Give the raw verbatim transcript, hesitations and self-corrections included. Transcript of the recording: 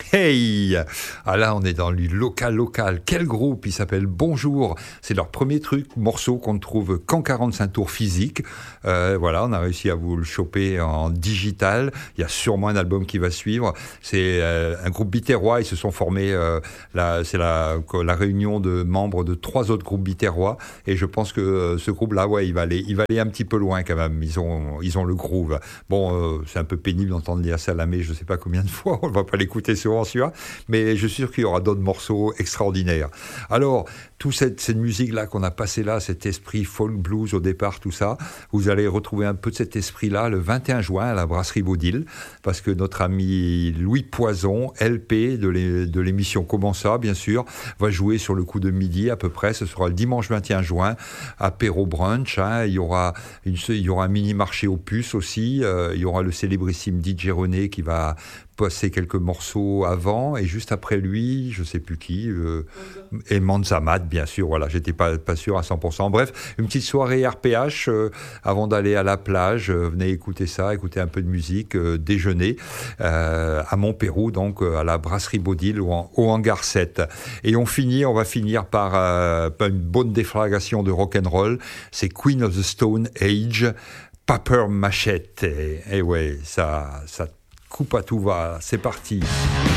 Hey! Ah là, on est dans du local local. Quel groupe? Il s'appelle Bonjour. C'est leur premier truc, morceau qu'on ne trouve qu'en quarante-cinq tours physique. Euh, voilà, on a réussi à vous le choper en digital. Il y a sûrement un album qui va suivre. C'est euh, un groupe biterrois. Ils se sont formés. Euh, là, c'est la, la réunion de membres de trois autres groupes biterrois. Et je pense que euh, ce groupe-là, ouais, il va aller, il va aller un petit peu loin quand même. Ils ont, ils ont le groove. Bon, euh, c'est un peu pénible d'entendre Léa Salamé. Je ne sais pas combien de fois. On ne va pas l'écouter souvent. Celui-là, mais je suis sûr qu'il y aura d'autres morceaux extraordinaires. Alors, toute cette, cette musique-là qu'on a passée là, cet esprit folk blues au départ, tout ça, vous allez retrouver un peu de cet esprit-là le vingt et un juin à la Brasserie Baudil, parce que notre ami Louis Poison, L P de, l'é, de l'émission Comment ça, bien sûr, va jouer sur le coup de midi à peu près. Ce sera le dimanche vingt et un juin, apéro brunch. Hein. Il y aura une, il y aura un mini-marché aux puces aussi. Euh, il y aura le célébrissime D J René qui va passer quelques morceaux avant et juste après lui, je sais plus qui, euh, et Manzamat, bien sûr, voilà, j'étais pas, pas sûr à cent pour cent. Bref, une petite soirée R P H euh, avant d'aller à la plage, euh, venez écouter ça, écouter un peu de musique, euh, déjeuner euh, à Montpérou, donc euh, à la Brasserie Baudil au, au Hangar sept. Et on finit, on va finir par, euh, par une bonne déflagration de rock'n'roll, c'est Queen of the Stone Age, Paper Machete, et, et ouais, ça, ça coupe à tout va, c'est parti.